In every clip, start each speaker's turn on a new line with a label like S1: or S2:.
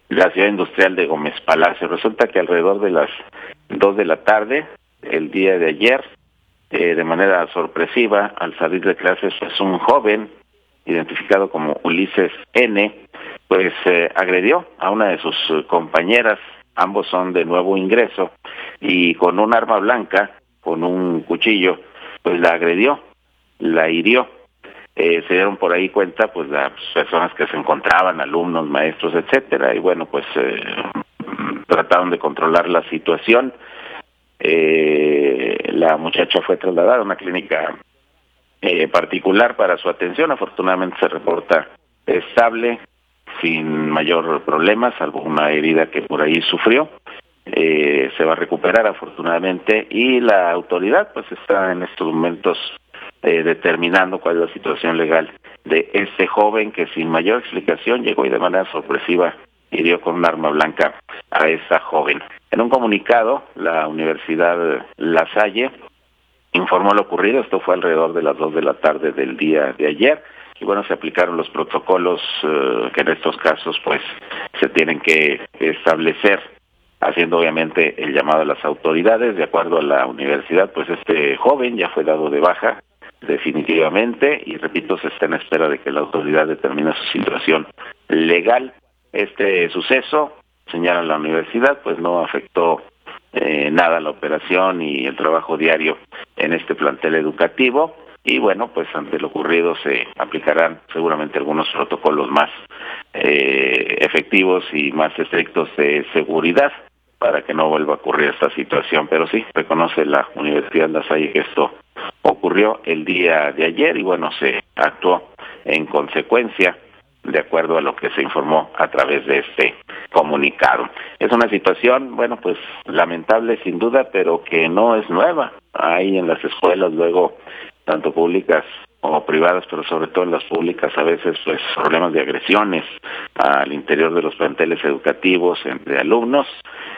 S1: la ciudad industrial de Gómez Palacio. Resulta que alrededor de las 2 de la tarde, el día de ayer, de manera sorpresiva, al salir de clases, pues un joven, identificado como Ulises N., pues agredió a una de sus compañeras. Ambos son de nuevo ingreso, y con un arma blanca, con un cuchillo, pues la agredió, la hirió. Se dieron por ahí cuenta pues las personas que se encontraban, alumnos, maestros, etcétera, y bueno, pues trataron de controlar la situación. La muchacha fue trasladada a una clínica particular para su atención. Afortunadamente se reporta estable, sin mayor problema, salvo una herida que por ahí sufrió. Se va a recuperar afortunadamente, y la autoridad pues está en estos momentos determinando cuál es la situación legal de este joven que sin mayor explicación llegó y de manera sorpresiva hirió con un arma blanca a esa joven. En un comunicado, la Universidad La Salle informó lo ocurrido. Esto fue alrededor de las 2 de la tarde del día de ayer, y bueno, se aplicaron los protocolos que en estos casos pues se tienen que establecer, haciendo obviamente el llamado a las autoridades. De acuerdo a la universidad, pues este joven ya fue dado de baja definitivamente, y repito, se está en espera de que la autoridad determine su situación legal. Este suceso, señala la universidad, pues no afectó nada la operación y el trabajo diario en este plantel educativo, y bueno, pues ante lo ocurrido se aplicarán seguramente algunos protocolos más efectivos y más estrictos de seguridad para que no vuelva a ocurrir esta situación. Pero sí, reconoce la Universidad La Salle que esto ocurrió el día de ayer, y bueno, se actuó en consecuencia, de acuerdo a lo que se informó a través de este comunicado. Es una situación, bueno, pues lamentable sin duda, pero que no es nueva. Hay en las escuelas luego, tanto públicas o privadas, pero sobre todo en las públicas, a veces pues problemas de agresiones al interior de los planteles educativos entre alumnos,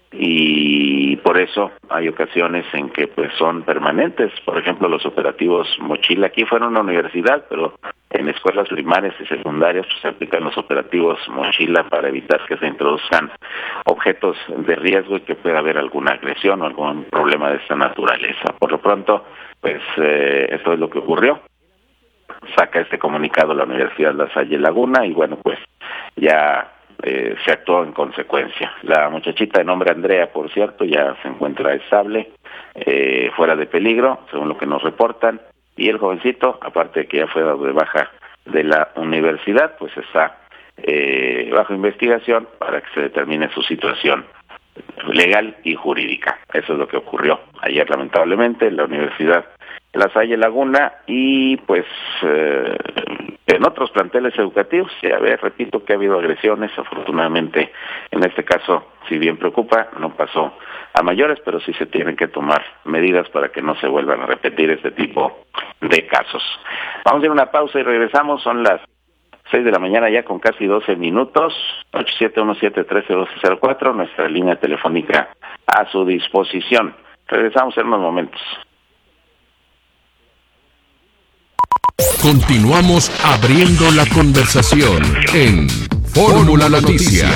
S1: y por eso hay ocasiones en que pues son permanentes. Por ejemplo, los operativos mochila. Aquí fueron una universidad, pero en escuelas primarias y secundarias pues se aplican los operativos mochila para evitar que se introduzcan objetos de riesgo y que pueda haber alguna agresión o algún problema de esta naturaleza. Por lo pronto, pues esto es lo que ocurrió. Saca este comunicado la Universidad La Salle Laguna, y bueno, pues ya se actuó en consecuencia. La muchachita de nombre Andrea, por cierto, ya se encuentra estable, fuera de peligro, según lo que nos reportan, y el jovencito, aparte de que ya fue dado de baja de la universidad, pues está bajo investigación para que se determine su situación legal y jurídica. Eso es lo que ocurrió ayer, lamentablemente, en la Universidad La Salle Laguna, y pues en otros planteles educativos. A ver, repito que ha habido agresiones. Afortunadamente, en este caso, si bien preocupa, no pasó a mayores, pero sí se tienen que tomar medidas para que no se vuelvan a repetir este tipo de casos. Vamos a ir a una pausa y regresamos. Son las 6 de la mañana ya con casi 12 minutos, 8717-131204, nuestra línea telefónica a su disposición. Regresamos en unos momentos.
S2: Continuamos abriendo la conversación en Fórmula Noticias.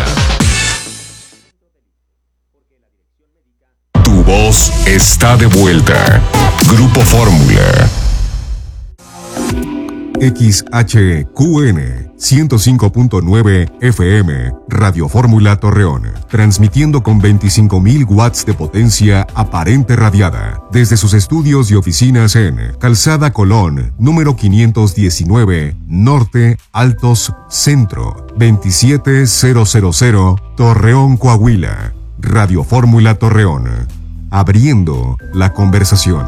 S3: Tu voz está de vuelta. Grupo Fórmula. XHQN 105.9 FM, Radio Fórmula Torreón, transmitiendo con 25.000 watts de potencia aparente radiada, desde sus estudios y oficinas en Calzada Colón, número 519, Norte, Altos, Centro, 27000, Torreón, Coahuila. Radio Fórmula Torreón, abriendo la conversación.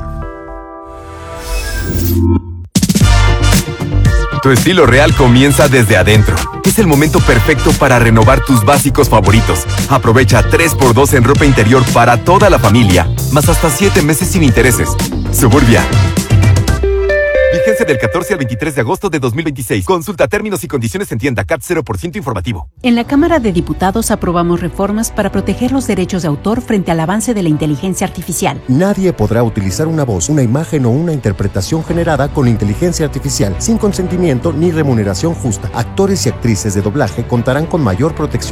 S4: Tu estilo real comienza desde adentro. Es el momento perfecto para renovar tus básicos favoritos. Aprovecha 3x2 en ropa interior para toda la familia, más hasta 7 meses sin intereses. Suburbia. Vigencia del 14 al 23 de agosto de 2026. Consulta términos y condiciones en tienda. CAT 0% informativo.
S5: En la Cámara de Diputados aprobamos reformas para proteger los derechos de autor frente al avance de la inteligencia artificial.
S6: Nadie podrá utilizar una voz, una imagen o una interpretación generada con inteligencia artificial sin consentimiento ni remuneración justa. Actores y actrices de doblaje contarán con mayor protección